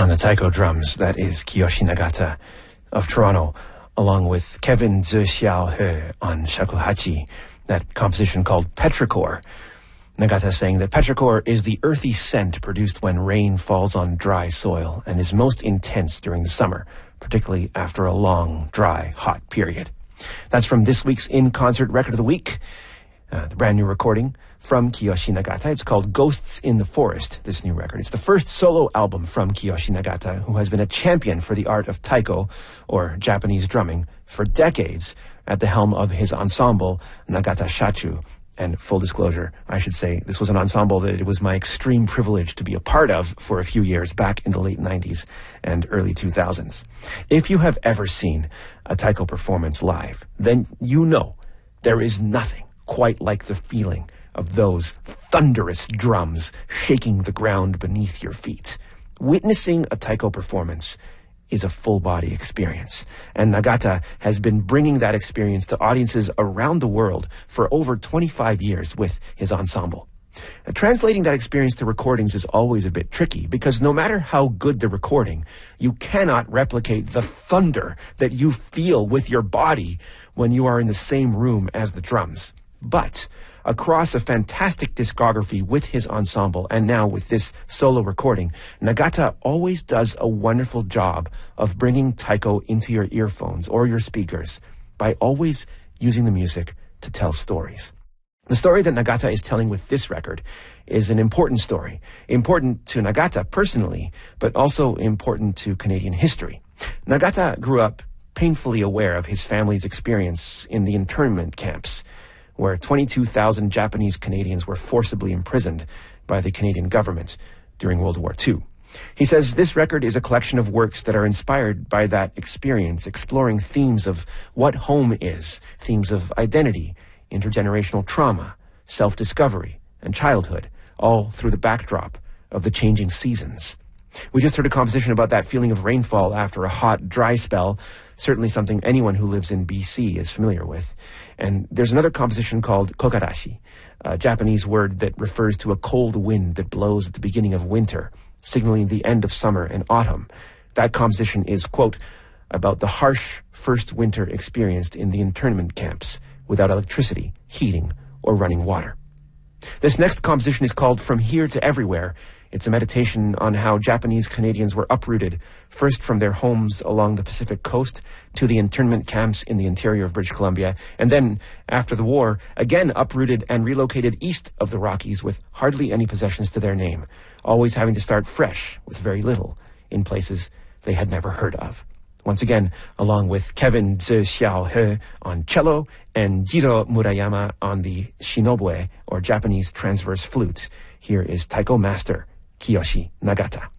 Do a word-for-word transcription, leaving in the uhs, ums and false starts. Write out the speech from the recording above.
On the taiko drums, that is Kiyoshi Nagata of Toronto, along with Kevin Zhe Xiao He on shakuhachi, that composition called Petrichor. Nagata saying that petrichor is the earthy scent produced when rain falls on dry soil and is most intense during the summer, particularly after a long, dry, hot period. That's from this week's In-Concert Record of the Week, uh, the brand new recording from Kiyoshi Nagata. It's called Ghosts in the Forest, this new record. It's the first solo album from Kiyoshi Nagata, who has been a champion for the art of taiko, or Japanese drumming, for decades at the helm of his ensemble, Nagata Shachu. And full disclosure, I should say, this was an ensemble that it was my extreme privilege to be a part of for a few years back in the late nineties and early two thousands. If you have ever seen a taiko performance live, then you know there is nothing quite like the feeling of those thunderous drums shaking the ground beneath your feet. Witnessing a taiko performance is a full-body experience, and Nagata has been bringing that experience to audiences around the world for over twenty-five years with his ensemble. Uh, translating that experience to recordings is always a bit tricky, because no matter how good the recording, you cannot replicate the thunder that you feel with your body when you are in the same room as the drums. But across a fantastic discography with his ensemble, and now with this solo recording, Nagata always does a wonderful job of bringing taiko into your earphones or your speakers by always using the music to tell stories. The story that Nagata is telling with this record is an important story, important to Nagata personally, but also important to Canadian history. Nagata grew up painfully aware of his family's experience in the internment camps, where twenty-two thousand Japanese Canadians were forcibly imprisoned by the Canadian government during World War Two. He says this record is a collection of works that are inspired by that experience, exploring themes of what home is, themes of identity, intergenerational trauma, self-discovery, and childhood, all through the backdrop of the changing seasons. We just heard a composition about that feeling of rainfall after a hot, dry spell, certainly something anyone who lives in B C is familiar with. And there's another composition called kokarashi, a Japanese word that refers to a cold wind that blows at the beginning of winter, signaling the end of summer and autumn. That composition is, quote, about the harsh first winter experienced in the internment camps without electricity, heating, or running water. This next composition is called From Here to Everywhere. It's a meditation on how Japanese Canadians were uprooted, first from their homes along the Pacific coast to the internment camps in the interior of British Columbia, and then, after the war, again uprooted and relocated east of the Rockies with hardly any possessions to their name, always having to start fresh with very little in places they had never heard of. Once again, along with Kevin Zhe Xiao He on cello and Jiro Murayama on the shinobue, or Japanese transverse flute, here is taiko master Kiyoshi Nagata.